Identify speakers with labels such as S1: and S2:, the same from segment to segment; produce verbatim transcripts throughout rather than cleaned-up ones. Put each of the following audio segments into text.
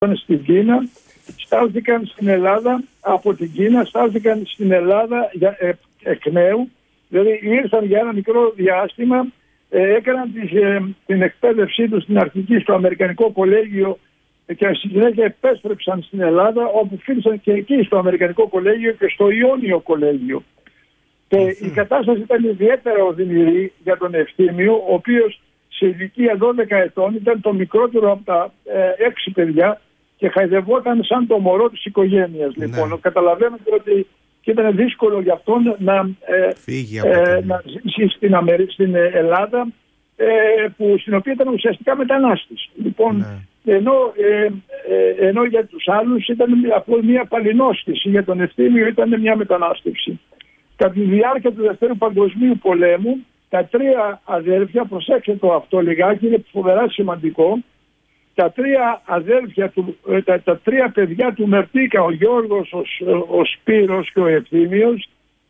S1: στην Κίνα, στάλθηκαν στην Ελλάδα από την Κίνα, στάλθηκαν στην Ελλάδα για, ε, εκ νέου, δηλαδή ήρθαν για ένα μικρό διάστημα, ε, έκαναν τις, ε, την εκπαίδευσή τους στην αρχική στο Αμερικανικό Κολέγιο και στη συνέχεια επέστρεψαν στην Ελλάδα, όπου φίλησαν και εκεί στο Αμερικανικό Κολέγιο και στο Ιόνιο Κολέγιο. Και mm-hmm. η κατάσταση ήταν ιδιαίτερα οδυνηρή για τον Ευθύμιο, ο οποίος σε ηλικία δώδεκα ετών ήταν το μικρότερο από τα ε, έξι παιδιά και χαϊδευόταν σαν το μωρό της οικογένειας. Ναι. Λοιπόν, καταλαβαίνετε ότι και ήταν δύσκολο για αυτόν να, ε,
S2: Φύγει
S1: ε, να ζήσει στην, Αμερι... στην Ελλάδα, ε, που, στην οποία ήταν ουσιαστικά μετανάστης. Λοιπόν, ναι. ενώ, ε, ε, ενώ για τους άλλους ήταν απλώς μια παλινόστηση, για τον Ευθύμιο ήταν μια μετανάστευση. Κατά τη διάρκεια του Δευτέρου Παγκοσμίου Πολέμου, τα τρία αδέρφια, προσέξτε το αυτό λιγάκι, είναι φοβερά σημαντικό, τα τρία αδέρφια, του, τα, τα τρία παιδιά του Μερτίκα, ο Γιώργος, ο, ο Σπύρος και ο Ευθύμιος,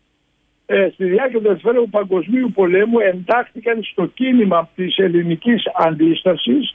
S1: ε, στη διάρκεια του Δευτέρου Παγκοσμίου Πολέμου εντάχθηκαν στο κίνημα της ελληνικής αντίστασης.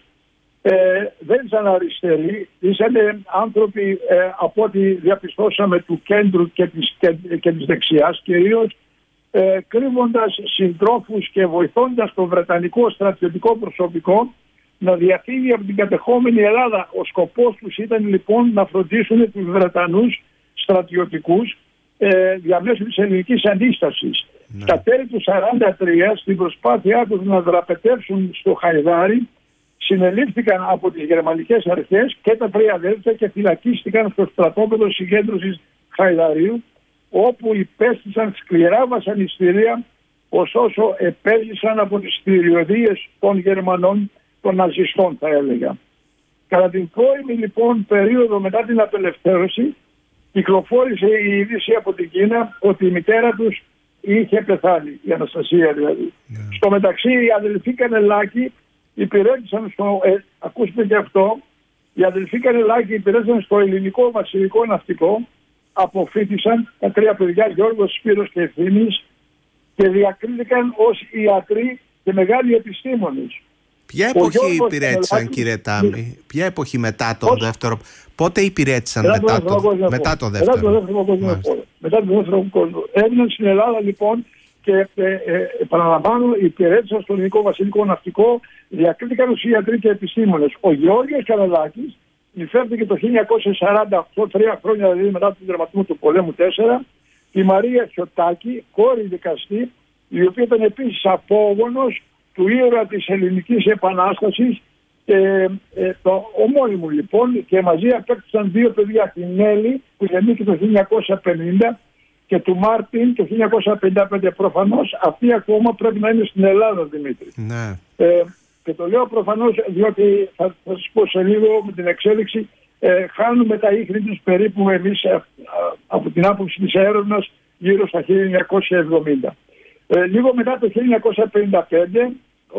S1: Ε, δεν ήταν αριστεροί, ήσαν άνθρωποι ε, από ό,τι διαπιστώσαμε του κέντρου και της, και, και της δεξιάς κυρίως, ε, κρύβοντας συντρόφους και βοηθώντας το βρετανικό στρατιωτικό προσωπικό να διαφύγει από την κατεχόμενη Ελλάδα. Ο σκοπός τους ήταν λοιπόν να φροντίσουν τους Βρετανούς στρατιωτικούς ε, διαμέσου της ελληνικής αντίστασης. Ναι. Στα τέλη του σαράντα τρία, στην προσπάθειά τους να δραπετεύσουν στο Χαϊδάρι, συνελήφθηκαν από τις γερμανικές αρχές και τα τρία αδέρφια και φυλακίστηκαν στο στρατόπεδο συγκέντρωσης Χαϊδαρίου, όπου υπέστησαν σκληρά βασανιστήρια, ωστόσο επέλυσαν από τις θηριωδίες των Γερμανών, των ναζιστών θα έλεγα. Κατά την πρώιμη λοιπόν περίοδο μετά την απελευθέρωση, κυκλοφόρησε η είδηση από την Κίνα ότι η μητέρα τους είχε πεθάνει, η Αναστασία δηλαδή. Yeah. Στο μεταξύ οι αδελφοί Κανελάκη υπηρέτησαν στο, ε, ακούστε και αυτό, οι αδελφοί Κανελάκη υπηρέτησαν στο ελληνικό βασιλικό ναυτικό, αποφύτησαν τα τρία παιδιά Γιώργος, Σπύρος και Ευθύμης και διακρίθηκαν ως ιατροί και μεγάλοι επιστήμονες.
S2: Ποια εποχή υπηρέτησαν, Κανελάκη, κύριε Τάμι, ποια εποχή μετά τον δεύτερο, πότε υπηρέτησαν μετά, μετά, το, το, μετά το δεύτερο. Μετά το δεύτερο παγκόσμιο πόλεμο. Μετά το δεύτερο παγκόσμιο. Έμειναν στην Ελλάδα λοιπόν και ε, ε, επαναλαμβάνω, υπηρέτησαν στο ελληνικό βασιλικό ναυτικό, διακρίθηκαν ως ιατροί και επιστήμονες. Ο Γεώργιος Κανελάκης υφέρθηκε το χίλια εννιακόσια σαράντα οκτώ, τρία χρόνια δηλαδή μετά τον τερματισμό του πολέμου τέσσερα, η Μαρία Χιωτάκη, κόρη δικαστή, η οποία ήταν επίσης απόγονος του ήρωα της Ελληνικής Επανάστασης, ε, ε, το ομώνυμο λοιπόν, και μαζί απέκτησαν δύο παιδιά, την Νέλη που γεννήθηκε το χίλια εννιακόσια πενήντα και του Μάρτιν το χίλια εννιακόσια πενήντα πέντε. Προφανώς αυτοί ακόμα πρέπει να είναι στην Ελλάδα, Δημήτρη. Ναι.
S1: Ε, και το λέω προφανώς διότι θα, θα σας πω σε λίγο με την εξέλιξη, ε, χάνουμε τα ίχνη τους περίπου εμείς ε, από την άποψη της έρευνας γύρω στα χίλια εννιακόσια εβδομήντα. Ε, λίγο μετά το χίλια εννιακόσια πενήντα πέντε ο,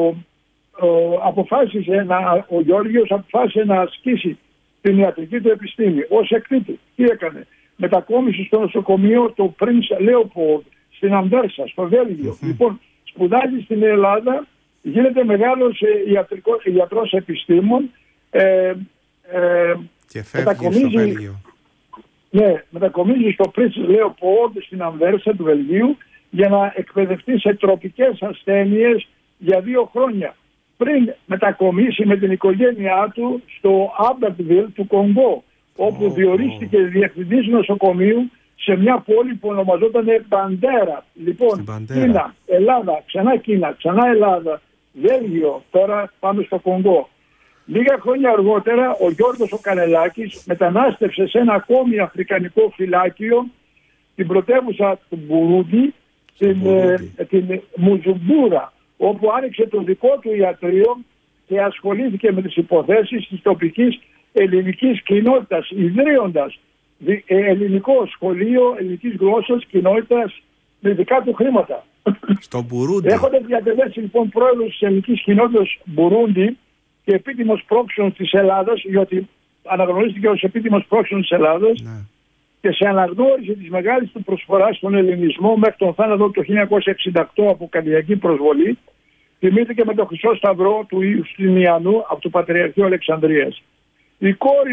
S1: ο, αποφάσισε να, ο Γιώργος αποφάσισε να ασκήσει την ιατρική του επιστήμη. Ως εκ τούτου, τι έκανε? Μετακόμισε στο νοσοκομείο του Prince Leopold στην Αμβέρσα, στο Βέλγιο. Mm-hmm. Λοιπόν, σπουδάζει στην Ελλάδα, γίνεται μεγάλος ε, ιατρικός, ιατρός επιστήμων, ε, ε,
S2: και φεύγει στο Βέλγιο.
S1: Ναι, μετακομίζει στο Prince Leopold στην Αμβέρσα του Βελγίου για να εκπαιδευτεί σε τροπικές ασθένειες για δύο χρόνια, πριν μετακομίσει με την οικογένειά του στο Άμπερτβιλ του Κονγκό, όπου oh, διορίστηκε oh. διευθυντής νοσοκομείου σε μια πόλη που ονομαζόταν Μπαντέρα. Λοιπόν, Κίνα, Ελλάδα, ξανά Κίνα, ξανά Ελλάδα, Βέλγιο, τώρα πάμε στο Κονγκό. Λίγα χρόνια αργότερα ο Γιώργος ο Κανελάκης μετανάστευσε σε ένα ακόμη αφρικανικό φυλάκιο, την πρωτεύουσα του Μπουρούντι, την, ε, την Μουζουμπούρα, όπου άνοιξε το δικό του ιατρείο και ασχολήθηκε με τις υποθέσεις της τοπικής ελληνικής κοινότητας, ιδρύοντας ελληνικό σχολείο ελληνικής γλώσσας κοινότητας με δικά του χρήματα.
S2: Στο Μπουρούντι.
S1: Έχοντας διατελέσει λοιπόν πρόεδρος της ελληνικής κοινότητας Μπουρούντι και επίτιμος πρόξενος της Ελλάδας, διότι αναγνωρίστηκε ως επίτιμος πρόξενος της Ελλάδας, ναι. και σε αναγνώριση της μεγάλης του προσφοράς στον ελληνισμό μέχρι τον θάνατο του χίλια εννιακόσια εξήντα οκτώ από καρδιακή προσβολή, τιμήθηκε με το Χρυσό Σταυρό του Ιουστινιανού από το Πατριαρχείο Αλεξανδρίας. Η κόρη